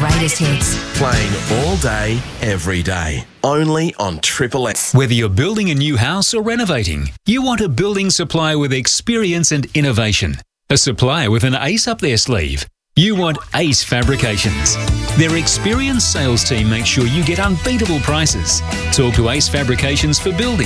greatest hits. Playing all day, every day. Only on Triple S. Whether you're building a new house or renovating, you want a building supplier with experience and innovation. A supplier with an ace up their sleeve. You want Ace Fabrications. Their experienced sales team makes sure you get unbeatable prices. Talk to Ace Fabrications for building.